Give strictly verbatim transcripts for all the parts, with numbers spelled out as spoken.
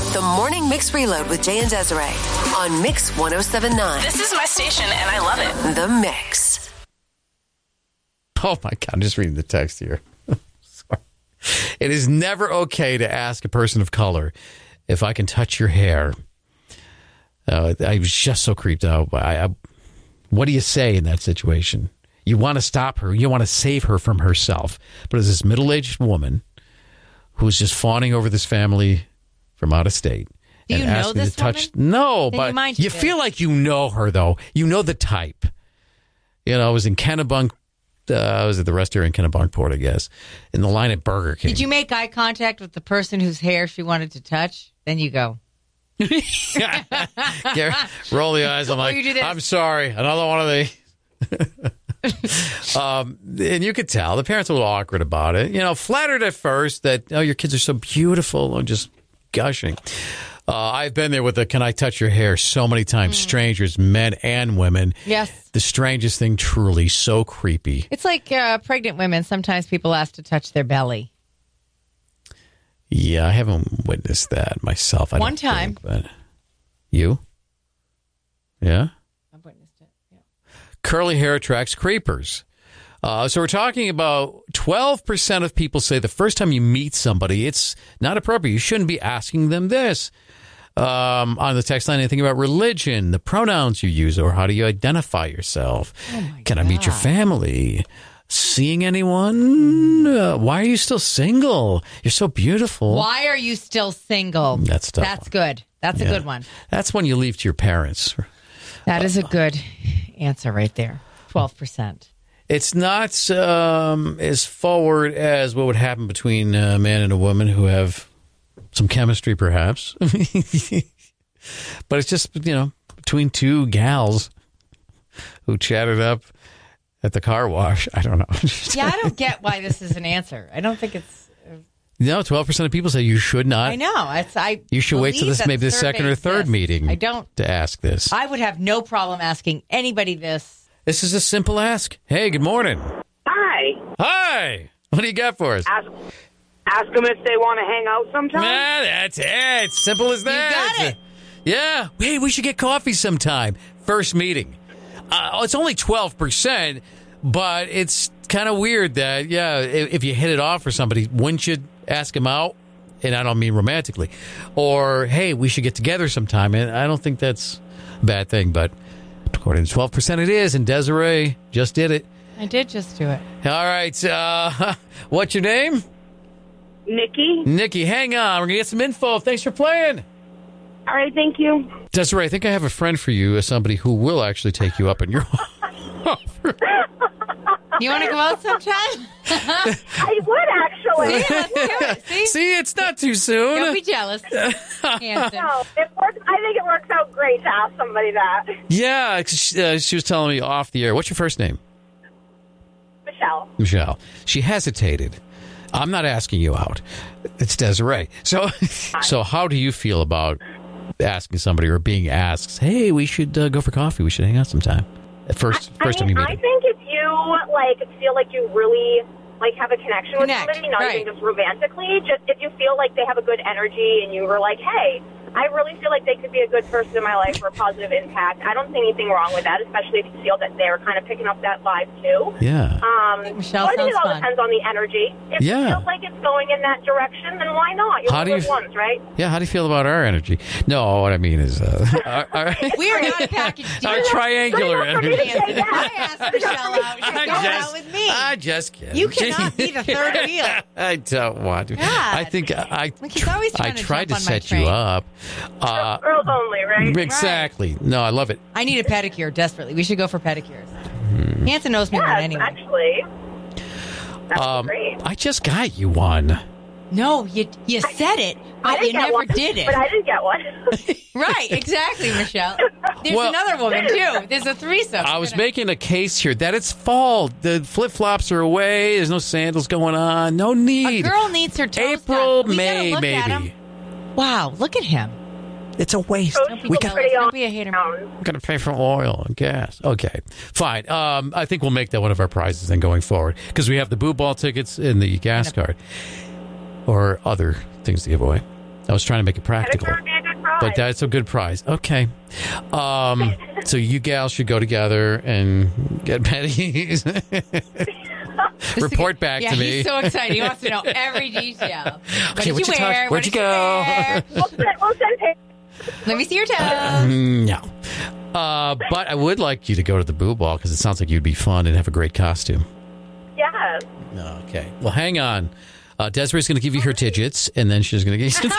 The Morning Mix Reload with Jay and Desiree on Mix one oh seven point nine. This is my station, and I love it. The Mix. Oh, my God. I'm just reading the text here. Sorry. It is never okay to ask a person of color if I can touch your hair. Uh, I was just so creeped out. I, I, what do you say in that situation? You want to stop her. You want to save her from herself. But as this middle-aged woman who's just fawning over this family from out of state. Do you and know asked me this to touch, woman? No, Then but you might you do. feel like you know her, though. You know the type. You know, I was in Kennebunk. Uh, I was at the rest area in Kennebunkport, I guess, in the line at Burger King. Did you make eye contact with the person whose hair she wanted to touch? Then you go. Gary, roll the eyes. I'm like, you do this. I'm sorry. Another one of the. um, and you could tell the parents were a little awkward about it. You know, flattered at first that, oh, your kids are so beautiful. I'm just gushing. Uh, I've been there with the "Can I touch your hair?" so many times. Mm. Strangers, men and women. Yes. The strangest thing, truly, so creepy. It's like uh, pregnant women. Sometimes people ask to touch their belly. Yeah, I haven't witnessed that myself. I One don't time. think, but you? Yeah? I've witnessed it. Yeah. Curly hair attracts creepers. Uh, so we're talking about twelve percent of people say the first time you meet somebody, it's not appropriate. You shouldn't be asking them this. Um, on the text line, anything about religion, the pronouns you use, or how do you identify yourself? Oh my Can God. I meet your family? Seeing anyone? Uh, why are you still single? You're so beautiful. Why are you still single? That's a tough That's one. good. That's Yeah. a good one. That's when you leave to your parents. That is a good answer right there. twelve percent. It's not um, as forward as what would happen between a man and a woman who have some chemistry, perhaps. But it's just, you know, between two gals who chatted up at the car wash. I don't know. Yeah, I don't get why this is an answer. I don't think it's... No, twelve percent of people say you should not. I know. It's, I You should wait till believe this, that maybe the survey second or third exists. meeting I don't. to ask this. I would have no problem asking anybody this. This is a simple ask. Hey, good morning. Hi. Hi. What do you got for us? Ask, ask them if they want to hang out sometime. Nah, that's it. It's simple as that. got it. Yeah. Hey, we should get coffee sometime. First meeting. Uh, it's only twelve percent, but it's kind of weird that, yeah, if, if you hit it off for somebody, wouldn't you ask them out? And I don't mean romantically. Or, hey, we should get together sometime. And I don't think that's a bad thing, but according to twelve percent it is. And Desiree just did it. I did just do it. All right. Uh, what's your name? Nikki? Nikki, hang on. We're going to get some info. Thanks for playing. All right, thank you. Desiree, I think I have a friend for you, as somebody who will actually take you up on your offer. You want to go out sometime? I would, actually. See, let's do it. See? See, it's not too soon. Don't be jealous. Hanson. No, it works. I think it works out great to ask somebody that. Yeah, 'cause she, uh, she was telling me off the air. What's your first name? Michelle. Michelle. She hesitated. I'm not asking you out. It's Desiree. So, so how do you feel about asking somebody or being asked, hey, we should uh, go for coffee. We should hang out sometime. At first, I first mean, time you I meet them. think if you, like, feel like you really, like, have a connection Connect, with somebody, not right. even just romantically, just if you feel like they have a good energy and you were like, hey, I really feel like they could be a good person in my life or a positive impact. I don't see anything wrong with that, especially if you feel that they're kind of picking up that vibe, too. Yeah. Um, Michelle so I think it sounds all fun. depends on the energy. If Yeah. it feels like it's going in that direction, then why not? You're How the do good you- ones, right? Yeah, how do you feel about our energy? No, what I mean is uh, our, our, We are not a package deal. our triangular Good enough for me to energy. say that. I asked Michelle out. She's I going just- out with me. I just kidding. You cannot be the third wheel. I don't want to. God. I think I. Like, he's always trying I to tried jump to on my set you train. up. Uh, Girls only, right? exactly. No, I love it. I need a pedicure desperately. We should go for pedicures. Hmm. Hanson knows me Yes, more than anyone. actually. That's Um, great. I just got you one. No, you you said it, I but didn't you get never one, did it. But I didn't get one. Right, exactly, Michelle. There's Well- another woman, too. There's a threesome. I was We're gonna- making a case here that it's fall. The flip flops are away. There's no sandals going on. No A need. girl needs her toes April, done. We gotta May, look at maybe. him. Wow, look at him. It's a waste. Don't We be got. pretty Don't be a hater. We're going to pay for oil and gas. Okay, fine. Um, I think we'll make that one of our prizes then going forward because we have the boo ball tickets and the gas card or other things to give away. I was trying to make it practical. That would be a good prize. But that's a good prize. Okay. Um, so you gals should go together and get pennies. Report back yeah, to me. He's so excited. He wants to know every detail. What Okay, did what you you wear? touch? What Where'd did you go? wear? We'll send, we'll send pictures. Let me see your toes. Mm, no. Uh, but I would like you to go to the Boo Ball because it sounds like you'd be fun and have a great costume. Yes. Okay. Well, hang on. Uh, Desiree's going to give you her digits, and then she's going to give you...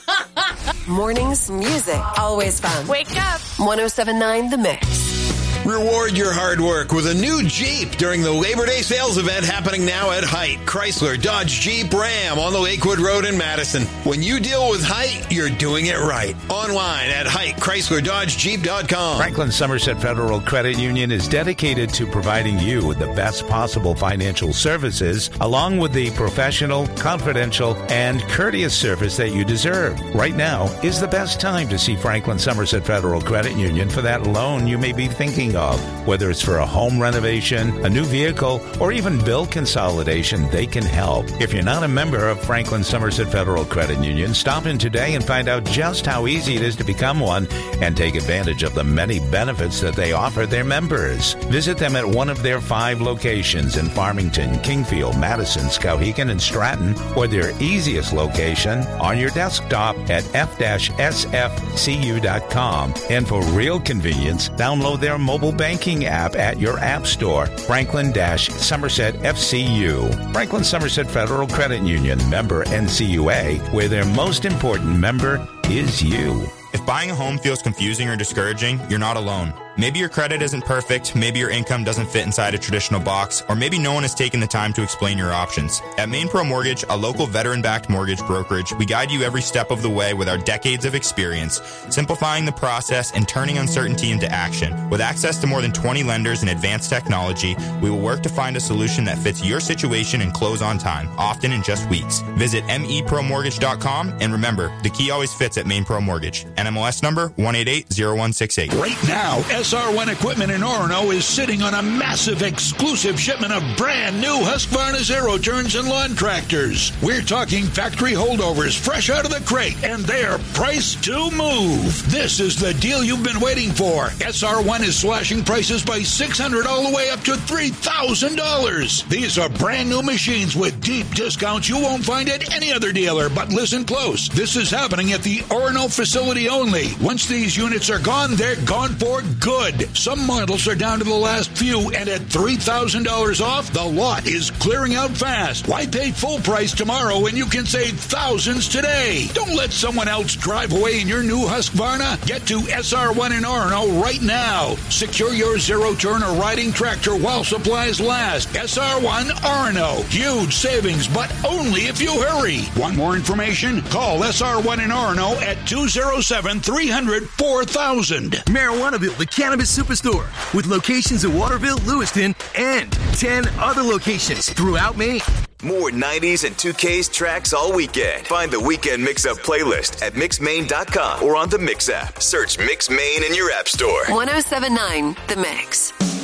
Mornings, music, always fun. Wake up. ten seventy-nine The Mix. Reward your hard work with a new Jeep during the Labor Day sales event happening now at Hite, Chrysler, Dodge, Jeep, Ram on the Lakewood Road in Madison. When you deal with Hite, you're doing it right. Online at Hite Chrysler Dodge Jeep dot com. Franklin Somerset Federal Credit Union is dedicated to providing you with the best possible financial services, along with the professional, confidential, and courteous service that you deserve. Right now is the best time to see Franklin Somerset Federal Credit Union for that loan you may be thinking of. Whether it's for a home renovation, a new vehicle, or even bill consolidation, they can help. If you're not a member of Franklin Somerset Federal Credit Union, stop in today and find out just how easy it is to become one and take advantage of the many benefits that they offer their members. Visit them at one of their five locations in Farmington, Kingfield, Madison, Skowhegan, and Stratton, or their easiest location on your desktop at f dash s f c u dot com. And for real convenience, download their mobile banking app at your app store, Franklin Somerset F C U. Franklin Somerset Federal Credit Union, member N C U A, where their most important member is you. If buying a home feels confusing or discouraging, you're not alone. Maybe your credit isn't perfect, maybe your income doesn't fit inside a traditional box, or maybe no one has taken the time to explain your options. At Maine Pro Mortgage, a local veteran-backed mortgage brokerage, we guide you every step of the way with our decades of experience, simplifying the process and turning uncertainty into action. With access to more than twenty lenders and advanced technology, we will work to find a solution that fits your situation and close on time, often in just weeks. Visit m e pro mortgage dot com, and remember, the key always fits at Maine Pro Mortgage. N M L S number one eight eight zero one six eight. Right now, S R one Equipment in Orono is sitting on a massive exclusive shipment of brand new Husqvarna Zero Turns and lawn tractors. We're talking factory holdovers fresh out of the crate, and they're priced to move. This is the deal you've been waiting for. S R one is slashing prices by six hundred dollars all the way up to three thousand dollars. These are brand new machines with deep discounts you won't find at any other dealer, but listen close. This is happening at the Orono facility only. Once these units are gone, they're gone for good. Some models are down to the last few, and at three thousand dollars off, the lot is clearing out fast. Why pay full price tomorrow when you can save thousands today? Don't let someone else drive away in your new Husqvarna. Get to S R one in Orono right now. Secure your zero-turn or riding tractor while supplies last. S R one Orono. Huge savings, but only if you hurry. Want more information? Call S R one in Orono at two oh seven, three hundred, four thousand. Marijuanaville, the cannabis superstore, with locations in Waterville, Lewiston, and ten other locations throughout Maine. More nineties and two Ks tracks all weekend. Find the Weekend Mix-Up playlist at mix maine dot com or on the Mix app. Search Mix Maine in your app store. ten seventy-nine The Mix.